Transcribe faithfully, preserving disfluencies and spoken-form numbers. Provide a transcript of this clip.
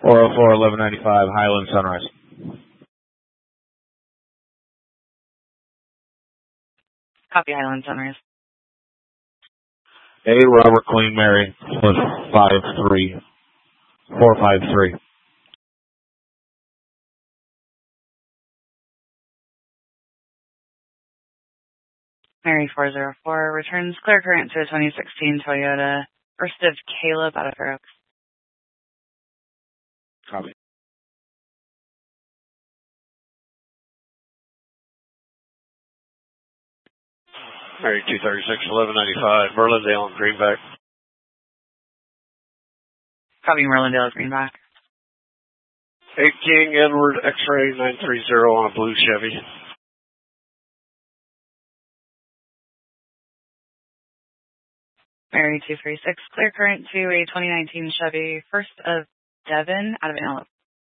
four oh four, eleven ninety-five, Highland Sunrise. Copy, Highland Sunrise. A Robert Queen Mary was five three four five three. Mary four zero four returns clear current to a twenty sixteen Toyota First of Caleb out of Fair Oaks. Copy. Mary two thirty-six, eleven ninety-five, Merlindale and Greenback. Copy, Merlindale at Greenback. eight King Edward X-Ray nine three zero on a blue Chevy. Mary two three six, clear current to a twenty nineteen Chevy First of Devon out of Antelope.